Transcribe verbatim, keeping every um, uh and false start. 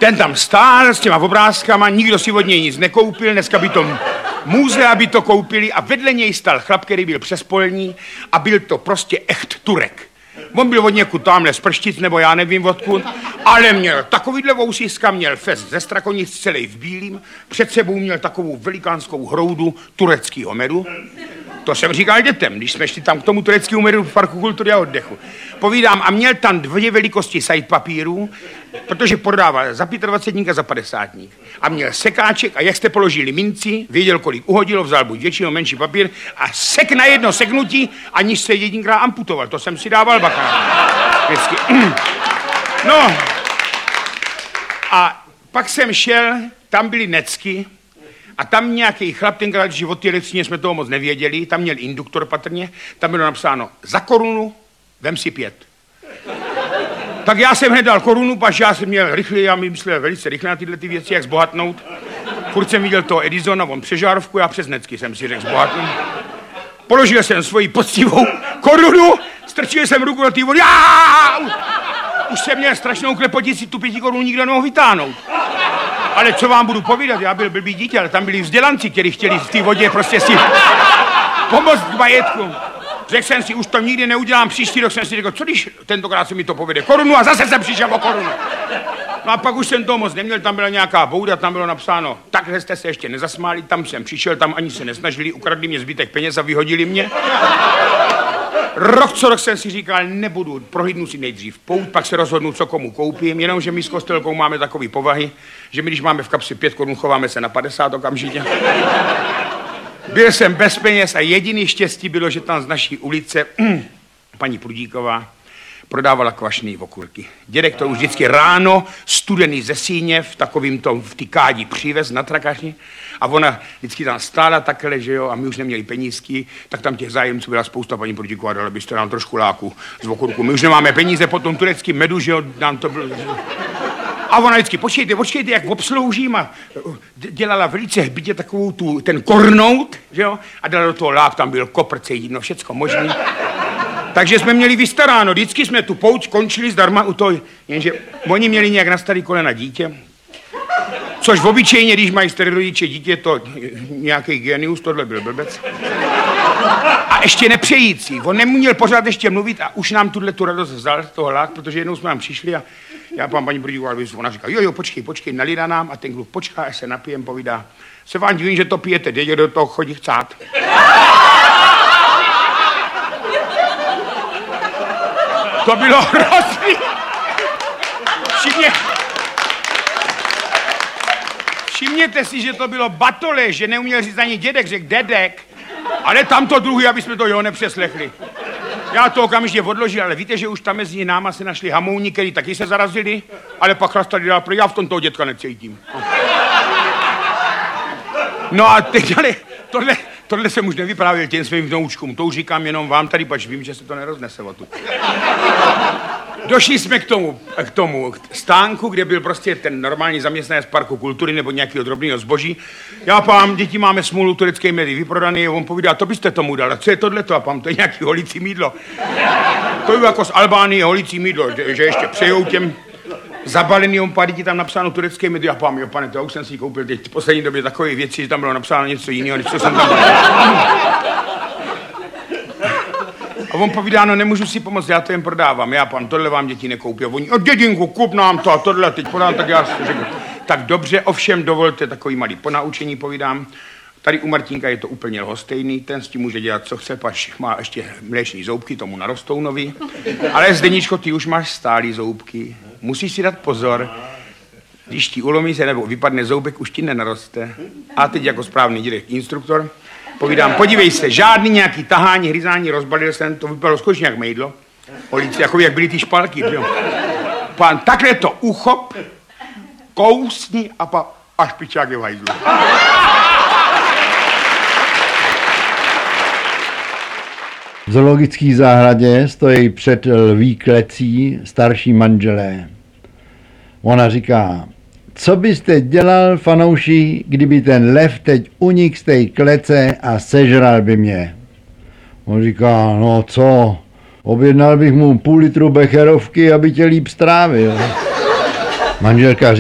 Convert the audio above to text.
Ten tam stál s těma obrázkama, nikdo si od něj nic nekoupil, dneska by to muzea by to koupili a vedle něj stal chlap, který byl přespolní a byl to prostě echt Turek. On byl od někud tamhle z Prštic, nebo já nevím odkud, ale měl takovýhle vousiska, měl fest ze Strakonic celý v bílým, před sebou měl takovou velikánskou hroudu tureckého medu. To jsem říkal dětem, když jsme šli tam k tomu tureckému medu v Parku kultury a oddechu. Povídám, a měl tam dvě velikosti sajt papírů, protože prodával za dvacet pět a za padesát. A měl sekáček a jak jste položili minci, věděl, kolik uhodilo, vzal buď větší nebo menší papír a sek na jedno seknutí, aniž se jedinkrát amputoval. To jsem si dával bacha. Vždycky. No. A pak jsem šel, tam byly necky, a tam nějaký chlap, tenkrát, že od té elektřině jsme toho moc nevěděli, tam měl induktor patrně, tam bylo napsáno, za korunu vem si pět. Tak já jsem hned dal korunu, paž já jsem měl rychle, já mi myslel velice rychle na tyhle ty věci, jak zbohatnout. Furt jsem viděl toho Edisona, on přežárovku, já přes necky jsem si řekl zbohatnout. Položil jsem svoji poctivou korunu, strčil jsem ruku do té vody, už jsem měl strašnou klepotici, tu pěti korunu nikdo nemohl vytáhnout. Ale co vám budu povídat, já byl blbý dítě, ale tam byli vzdělanci, kteří chtěli v té vodě prostě si pomoct k majetku. Řekl jsem si, už to nikdy neudělám, příští rok jsem si řekl, co když tentokrát se mi to povede korunu a zase jsem přišel o korunu. No a pak už jsem toho moc neměl, tam byla nějaká bouda, tam bylo napsáno, takhle jste se ještě nezasmáli, tam jsem přišel, tam ani se nesnažili, ukradli mě zbytek peněz a vyhodili mě. Rok co rok jsem si říkal, nebudu, prohlídnu si nejdřív pout, pak se rozhodnu, co komu koupím, jenomže my s Kostelkou máme takový povahy, že my, když máme v kapsi pět korun, chováme se na padesát okamžitě. Byl jsem bez peněz a jediný štěstí bylo, že tam z naší ulice mm, paní Prudíková prodávala kvašný okurky. Dědek to už vždycky ráno, studený ze síně, v takovým tom, v ty kádi přivez na trakaři a ona vždycky tam stála takhle, že jo, a my už neměli penízky, tak tam těch zájemců byla spousta, paní Prudíková, dala byste nám trošku láku z okurku. My už nemáme peníze po tom tureckém medu, že jo, nám to bylo... A ona vždycky, počkejte, počkejte, jak obsloužím a dělala velice hbitě takovou tu, ten kornout, že jo, a dala do toho lák, tam byl koprce, jídno, všecko možný. Takže jsme měli vystaráno, vždycky jsme tu pouť končili zdarma u toho, jenže oni měli nějak na starý kolena dítě, což v obyčejně, když mají starý rodiče dítě, to nějaký genius, tohle byl blbec. A ještě nepřející, on neměl pořád ještě mluvit a už nám tuhle tu radost vzal z toho lák, protože jednou jsme nám přišli a já pán paní Prudíková, ona říká, jo, jo, počkej, počkej, nalila nám a ten kluk počká, až se napijem, povídá, se vám divím, že to pijete, dědě do toho chodí chcát. To bylo hrozný. Všimně... Všimněte si, že to bylo batole, že neuměl říct ani dědek, řekl dedek, ale tamto druhý, aby jsme to jo nepřeslechli. Já to okamžitě odložil, ale víte, že už tam mezi náma se našli hamouni, který taky se zarazili, ale pak chlastali dál, já v tom toho dětka necítím. No a teď, ale tohle, tohle jsem už nevyprávěl těm svým vnoučkům, to už říkám jenom vám tady, pač vím, že se to neroznese o tu. Došli jsme k tomu, k tomu stánku, kde byl prostě ten normální zaměstnanec Parku kultury nebo nějakého drobného zboží. Já pám, děti máme smůlu, turecké medy vyprodaný, on povídá, to byste tomu dal, a co je tohleto? A pám, to je nějaký holící mýdlo. To je jako z Albánie holící mýdlo, že ještě přejou těm zabaleným pár děti tam napsáno turecké medy. A pám, jo pane, to už jsem si koupil teď v poslední době takové věci, že tam bylo napsáno něco jiného, než co jsem tam A on povídá, no nemůžu si pomoct, já to jen prodávám, já pán, tohle vám děti nekoupí. A oni, o dědinku, kup nám to a tohle teď podám, tak já si řeknu, tak dobře, ovšem dovolte takový malý ponaučení, povídám. Tady u Martinka je to úplně lhostejný, ten s tím může dělat, co chce, pač má ještě mléční zoubky, tomu narostou nový. Ale Zdeníčko, ty už máš stálý zoubky, musíš si dát pozor, když ti ulomí se nebo vypadne zoubek, už ti nenaroste. A teď jako správný dědek instruktor, povídám, podívej se, žádný nějaký tahání, hryzání, rozbalil jsem, to vypadalo skutečně jak mejdlo. Olici, jako jak byly ty špalky, jo. Pán, takhle to uchop, kousni a pa až pičák je v hajzlu. V zoologické zahradě stojí před lví klecí starší manželé. Ona říká, co byste dělal, fanouši, kdyby ten lev teď unik z té klece a sežral by mě? On říká, no co, objednal bych mu půl litru becherovky, aby tě líp strávil. Manželka